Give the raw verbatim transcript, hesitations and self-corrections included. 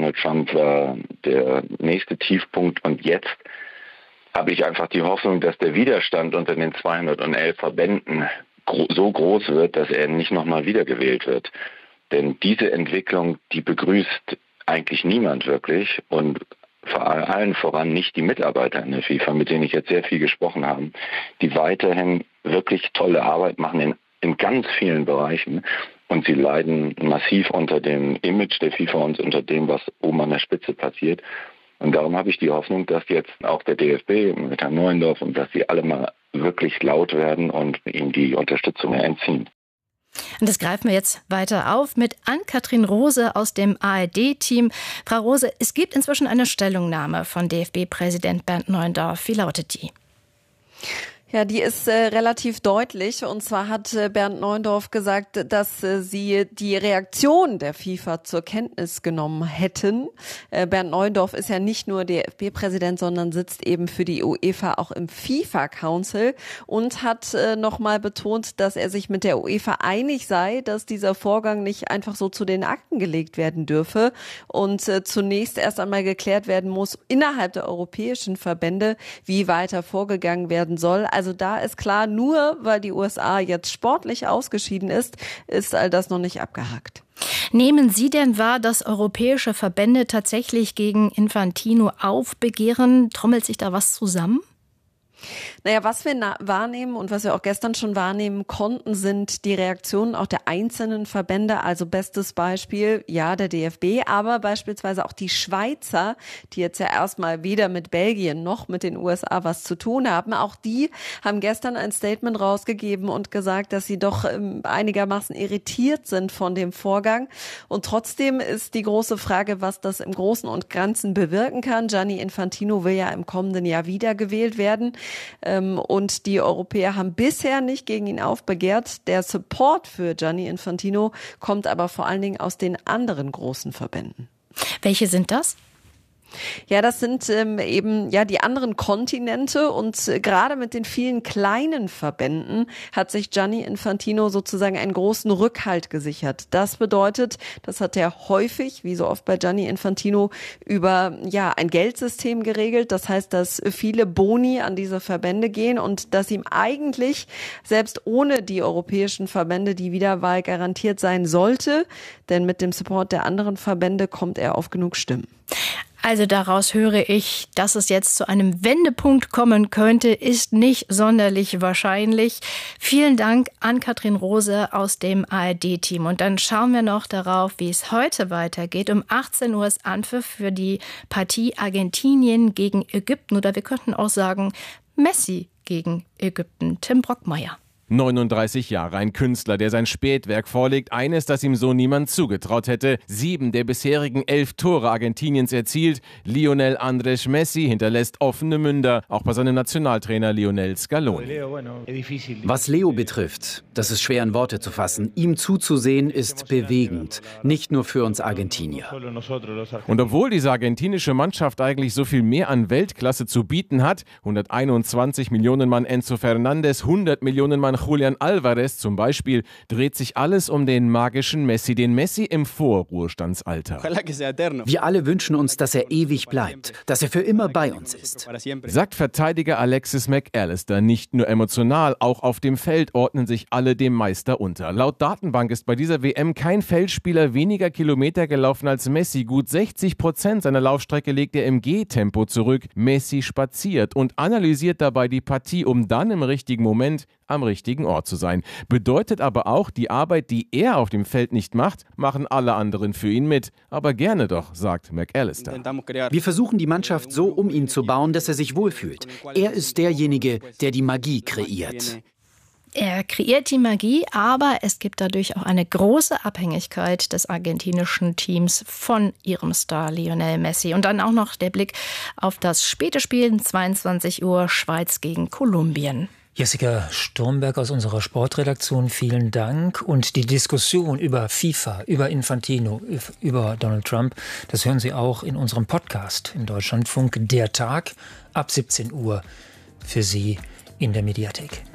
Donald Trump war der nächste Tiefpunkt und jetzt habe ich einfach die Hoffnung, dass der Widerstand unter den zweihundertelf Verbänden gro- so groß wird, dass er nicht nochmal wiedergewählt wird. Denn diese Entwicklung, die begrüßt eigentlich niemand wirklich und vor allen voran nicht die Mitarbeiter in der FIFA, mit denen ich jetzt sehr viel gesprochen habe, die weiterhin wirklich tolle Arbeit machen in, in ganz vielen Bereichen. Und sie leiden massiv unter dem Image der FIFA und unter dem, was oben an der Spitze passiert. Und darum habe ich die Hoffnung, dass jetzt auch der D F B mit Herrn Neuendorf und dass sie alle mal wirklich laut werden und ihm die Unterstützung entziehen. Und das greifen wir jetzt weiter auf mit Ann-Kathrin Rose aus dem A R D-Team. Frau Rose, es gibt inzwischen eine Stellungnahme von D F B-Präsident Bernd Neuendorf. Wie lautet die? Ja, die ist äh, relativ deutlich. Und zwar hat äh, Bernd Neuendorf gesagt, dass äh, sie die Reaktion der FIFA zur Kenntnis genommen hätten. Äh, Bernd Neuendorf ist ja nicht nur D F B-Präsident, sondern sitzt eben für die UEFA auch im FIFA Council und hat äh, nochmal betont, dass er sich mit der UEFA einig sei, dass dieser Vorgang nicht einfach so zu den Akten gelegt werden dürfe und äh, zunächst erst einmal geklärt werden muss innerhalb der europäischen Verbände, wie weiter vorgegangen werden soll. Also da ist klar, nur weil die U S A jetzt sportlich ausgeschieden ist, ist all das noch nicht abgehakt. Nehmen Sie denn wahr, dass europäische Verbände tatsächlich gegen Infantino aufbegehren? Trommelt sich da was zusammen? Naja, was wir na- wahrnehmen und was wir auch gestern schon wahrnehmen konnten, sind die Reaktionen auch der einzelnen Verbände. Also bestes Beispiel, ja, der D F B, aber beispielsweise auch die Schweizer, die jetzt ja erstmal weder mit Belgien noch mit den U S A was zu tun haben. Auch die haben gestern ein Statement rausgegeben und gesagt, dass sie doch ähm, einigermaßen irritiert sind von dem Vorgang. Und trotzdem ist die große Frage, was das im Großen und Ganzen bewirken kann. Gianni Infantino will ja im kommenden Jahr wiedergewählt werden. Und die Europäer haben bisher nicht gegen ihn aufbegehrt. Der Support für Gianni Infantino kommt aber vor allen Dingen aus den anderen großen Verbänden. Welche sind das? Ja, das sind ähm, eben ja die anderen Kontinente und äh, gerade mit den vielen kleinen Verbänden hat sich Gianni Infantino sozusagen einen großen Rückhalt gesichert. Das bedeutet, das hat er häufig, wie so oft bei Gianni Infantino, über ja ein Geldsystem geregelt. Das heißt, dass viele Boni an diese Verbände gehen und dass ihm eigentlich selbst ohne die europäischen Verbände die Wiederwahl garantiert sein sollte, denn mit dem Support der anderen Verbände kommt er auf genug Stimmen. Also daraus höre ich, dass es jetzt zu einem Wendepunkt kommen könnte, ist nicht sonderlich wahrscheinlich. Vielen Dank an Ann-Kathrin Rose aus dem A R D-Team. Und dann schauen wir noch darauf, wie es heute weitergeht. Um achtzehn Uhr ist Anpfiff für die Partie Argentinien gegen Ägypten. Oder wir könnten auch sagen, Messi gegen Ägypten. Tim Brockmeier. neununddreißig Jahre, ein Künstler, der sein Spätwerk vorlegt, eines, das ihm so niemand zugetraut hätte. Sieben der bisherigen elf Tore Argentiniens erzielt. Lionel Andrés Messi hinterlässt offene Münder, auch bei seinem Nationaltrainer Lionel Scaloni. Was Leo betrifft, das ist schwer in Worte zu fassen. Ihm zuzusehen ist bewegend, nicht nur für uns Argentinier. Und obwohl diese argentinische Mannschaft eigentlich so viel mehr an Weltklasse zu bieten hat, hunderteinundzwanzig Millionen Mann Enzo Fernandes, hundert Millionen Mann Julian Alvarez zum Beispiel, dreht sich alles um den magischen Messi, den Messi im Vorruhestandsalter. Wir alle wünschen uns, dass er ewig bleibt, dass er für immer bei uns ist. Sagt Verteidiger Alexis McAllister. Nicht nur emotional, auch auf dem Feld ordnen sich alle dem Meister unter. Laut Datenbank ist bei dieser W M kein Feldspieler weniger Kilometer gelaufen als Messi. Gut sechzig Prozent seiner Laufstrecke legt er im Gehtempo zurück. Messi spaziert und analysiert dabei die Partie, um dann im richtigen Moment am richtigen Ort zu sein. Bedeutet aber auch, die Arbeit, die er auf dem Feld nicht macht, machen alle anderen für ihn mit. Aber gerne doch, sagt McAllister. Wir versuchen die Mannschaft so um ihn zu bauen, dass er sich wohlfühlt. Er ist derjenige, der die Magie kreiert. Er kreiert die Magie, aber es gibt dadurch auch eine große Abhängigkeit des argentinischen Teams von ihrem Star Lionel Messi. Und dann auch noch der Blick auf das späte Spiel, zweiundzwanzig Uhr, Schweiz gegen Kolumbien. Jessica Sturmberg aus unserer Sportredaktion, vielen Dank. Und die Diskussion über FIFA, über Infantino, über Donald Trump, das hören Sie auch in unserem Podcast im Deutschlandfunk Der Tag ab siebzehn Uhr für Sie in der Mediathek.